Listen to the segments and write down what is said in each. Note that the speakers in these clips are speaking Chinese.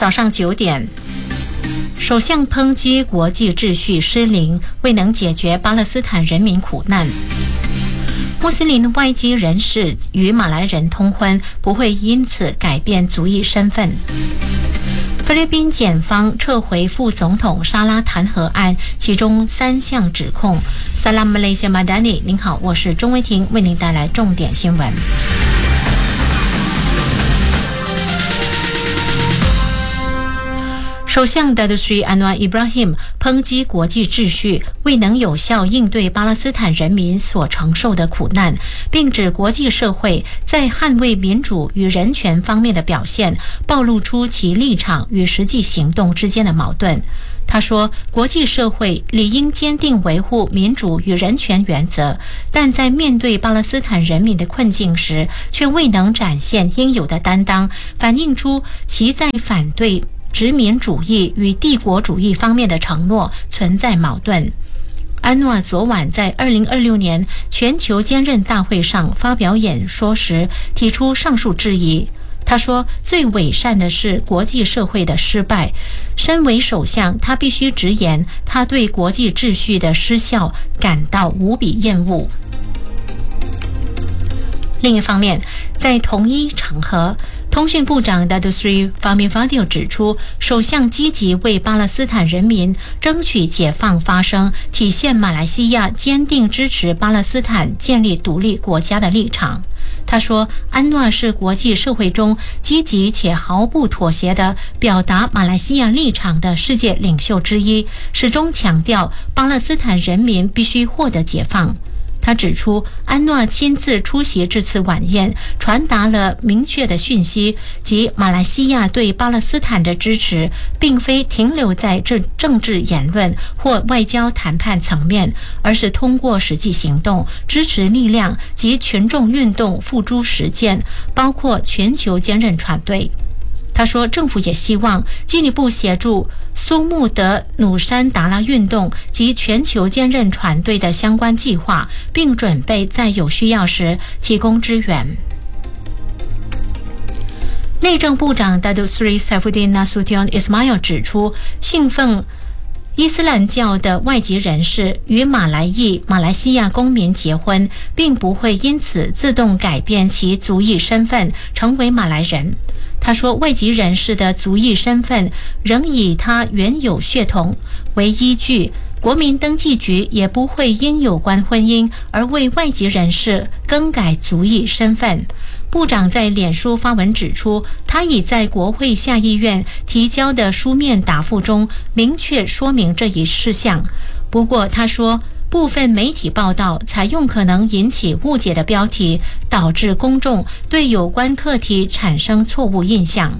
早上9点，首相抨击国际秩序失灵，未能解决巴勒斯坦人民苦难。穆斯林外籍人士与马来人通婚，不会因此改变族裔身份。菲律宾检方撤回副总统沙拉弹劾案，其中3项指控。Salam Malaysia Madani， 您好，我是钟威婷，为您带来重点新闻。首相 Datuk Seri Anwar Ibrahim 抨击国际秩序未能有效应对巴勒斯坦人民所承受的苦难，并指国际社会在捍卫民主与人权方面的表现暴露出其立场与实际行动之间的矛盾。他说，国际社会理应坚定维护民主与人权原则，但在面对巴勒斯坦人民的困境时，却未能展现应有的担当，反映出其在反对殖民主义与帝国主义方面的承诺存在矛盾。安诺昨晚在2026年全球坚韧大会上发表演说时，提出上述质疑。他说，最伪善的是国际社会的失败。身为首相，他必须直言，他对国际秩序的失效感到无比厌恶。另一方面，在同一场合，通讯部长 Datuk Seri Fahmi Fadil 指出，首相积极为巴勒斯坦人民争取解放发声，体现马来西亚坚定支持巴勒斯坦建立独立国家的立场。他说，安诺是国际社会中积极且毫不妥协地表达马来西亚立场的世界领袖之一，始终强调巴勒斯坦人民必须获得解放。他指出，安诺亲自出席这次晚宴，传达了明确的讯息，即马来西亚对巴勒斯坦的支持并非停留在这政治言论或外交谈判层面，而是通过实际行动、支持力量及群众运动付诸实践，包括全球坚韧团队。他说，政府也希望进一步协助苏穆德努山达拉运动及全球坚韧团队的相关计划，并准备在有需要时提供支援。内政部长 Datuk Seri Saifuddin Nasution Ismail 指出，信奉伊斯兰教的外籍人士与马来裔马来西亚公民结婚，并不会因此自动改变其族裔身份，成为马来人。他说，外籍人士的族裔身份仍以他原有血统为依据，国民登记局也不会因有关婚姻而为外籍人士更改族裔身份。部长在脸书发文指出，他已在国会下议院提交的书面答复中明确说明这一事项。不过他说，部分媒体报道采用可能引起误解的标题，导致公众对有关课题产生错误印象。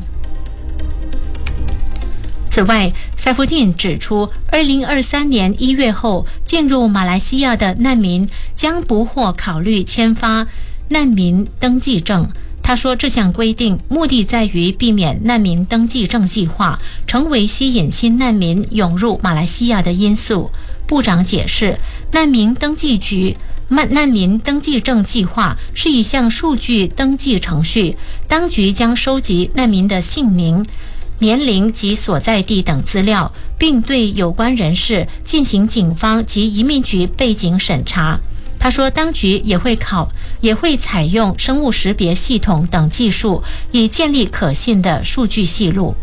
此外，塞夫丁指出，2023年1月后进入马来西亚的难民将不获考虑签发难民登记证。他说，这项规定目的在于避免难民登记证计划成为吸引新难民涌入马来西亚的因素。部长解释，难民登记证计划是一项数据登记程序，当局将收集难民的姓名、年龄及所在地等资料，并对有关人士进行警方及移民局背景审查。他说，当局也会采用生物识别系统等技术，以建立可信的数据系录。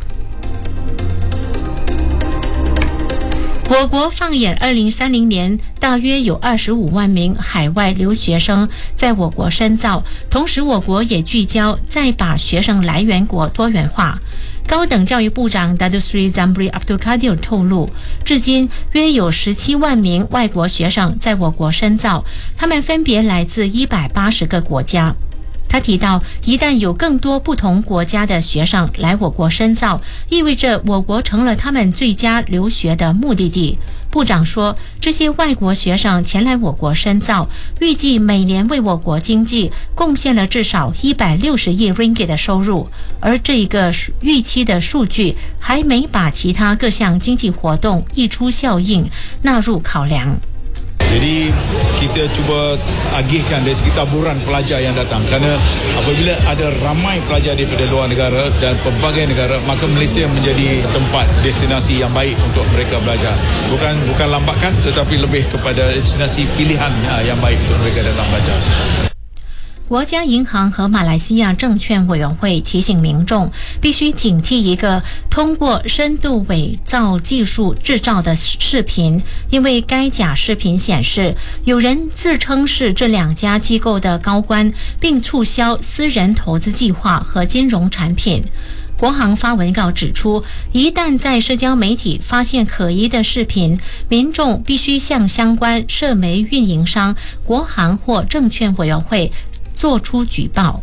我国放眼2030年，大约有25万名海外留学生在我国深造，同时我国也聚焦再把学生来源国多元化。高等教育部长 Datuk Seri Zambry Abdul Kadir 透露，至今约有17万名外国学生在我国深造，他们分别来自180个国家。他提到，一旦有更多不同国家的学生来我国深造，意味着我国成了他们最佳留学的目的地。部长说，这些外国学生前来我国深造，预计每年为我国经济贡献了至少160亿 ringgit 的收入，而这个预期的数据还没把其他各项经济活动溢出效应纳入考量。 Jadi kita cuba agihkan dari segi taburan pelajar yang datang, kerana apabila ada ramai pelajar daripada luar negara dan pelbagai negara, maka Malaysia menjadi tempat destinasi yang baik untuk mereka belajar. Bukan lambatkan, tetapi lebih kepada destinasi pilihan yang baik untuk mereka datang belajar。 国家银行和马来西亚证券委员会提醒民众，必须警惕一个通过深度伪造技术制造的视频，因为该假视频显示，有人自称是这两家机构的高官，并促销私人投资计划和金融产品。国行发文告指出，一旦在社交媒体发现可疑的视频，民众必须向相关社媒运营商、国行或证券委员会做出举报。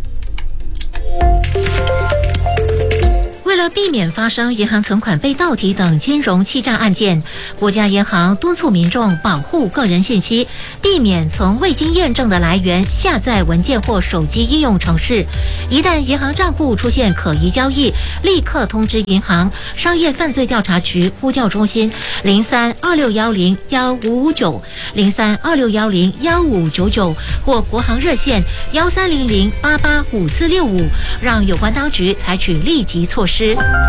为了避免发生银行存款被盗提等金融欺诈案件，国家银行敦促民众保护个人信息，避免从未经验证的来源下载文件或手机应用程式。一旦银行账户出现可疑交易，立刻通知银行、商业犯罪调查局呼叫中心0326101559、0326101599或国行热线1300885465，让有关当局采取立即措施。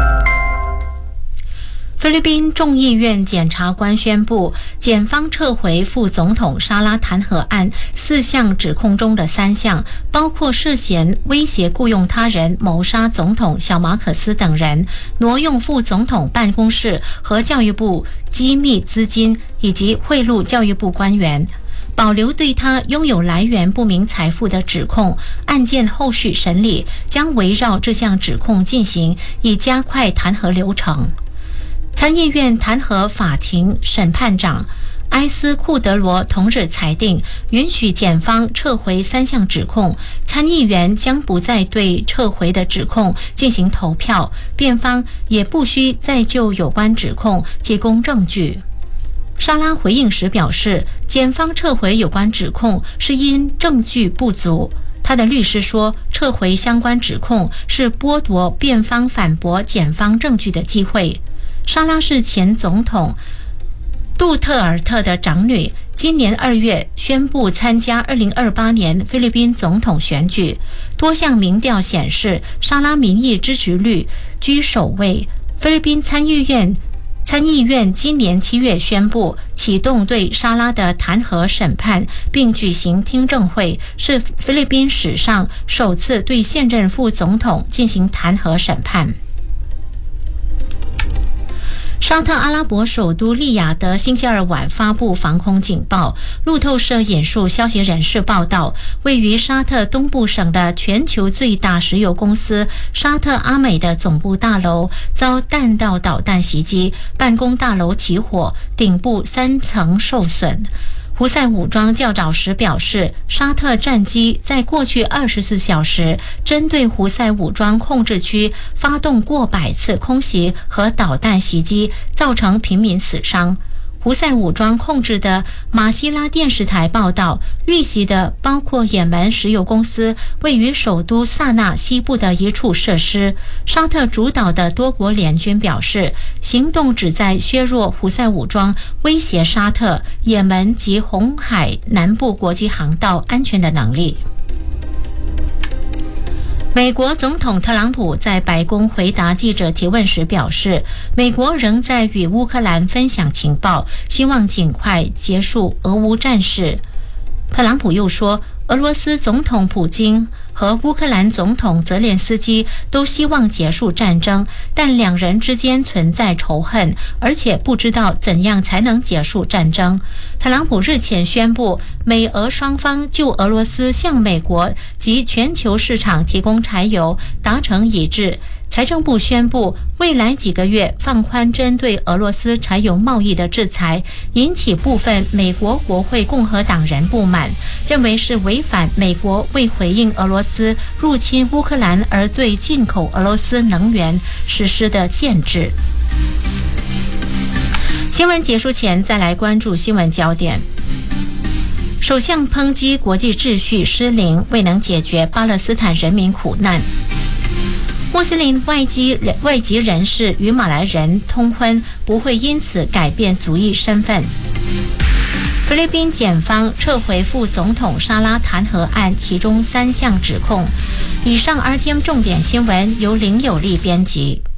菲律宾众议院检察官宣布，检方撤回副总统沙拉弹劾案4项指控中的3项，包括涉嫌威胁雇用他人谋杀总统小马可斯等人，挪用副总统办公室和教育部机密资金，以及贿赂教育部官员。保留对他拥有来源不明财富的指控，案件后续审理将围绕这项指控进行，以加快弹劾流程。参议院弹劾法庭审判长埃斯库德罗同日裁定，允许检方撤回3项指控，参议员将不再对撤回的指控进行投票，辩方也不需再就有关指控提供证据。沙拉回应时表示，检方撤回有关指控是因证据不足。他的律师说，撤回相关指控是剥夺辩方反驳检方证据的机会。沙拉是前总统杜特尔特的长女，今年2月宣布参加2028年菲律宾总统选举。多项民调显示，沙拉民意支持率居首位。菲律宾参议院今年7月宣布启动对沙拉的弹劾审判，并举行听证会，是菲律宾史上首次对现任副总统进行弹劾审判。沙特阿拉伯首都利雅得星期二晚发布防空警报。路透社引述消息人士报道，位于沙特东部省的全球最大石油公司沙特阿美的总部大楼遭弹道导弹袭击，办公大楼起火，顶部3层受损。胡塞武装较早时表示，沙特战机在过去24小时针对胡塞武装控制区发动过百次空袭和导弹袭击，造成平民死伤。胡塞武装控制的马希拉电视台报道，遇袭的包括也门石油公司位于首都萨那西部的一处设施。沙特主导的多国联军表示，行动旨在削弱胡塞武装威胁沙特、也门及红海南部国际航道安全的能力。美国总统特朗普在白宫回答记者提问时表示，美国仍在与乌克兰分享情报，希望尽快结束俄乌战事。特朗普又说，俄罗斯总统普京和乌克兰总统泽连斯基都希望结束战争，但两人之间存在仇恨，而且不知道怎样才能结束战争。特朗普日前宣布，美俄双方就俄罗斯向美国及全球市场提供柴油达成一致。财政部宣布，未来几个月放宽针对俄罗斯柴油贸易的制裁，引起部分美国国会共和党人不满，认为是违反美国为回应俄罗斯入侵乌克兰而对进口俄罗斯能源实施的限制。新闻结束前，再来关注新闻焦点。首相抨击国际秩序失灵，未能解决巴勒斯坦人民苦难。穆斯林外籍人士与马来人通婚，不会因此改变族裔身份。 菲律宾检方撤回副总统沙拉弹劾案其中3项指控。以上 RTM 重点新闻由林有利编辑。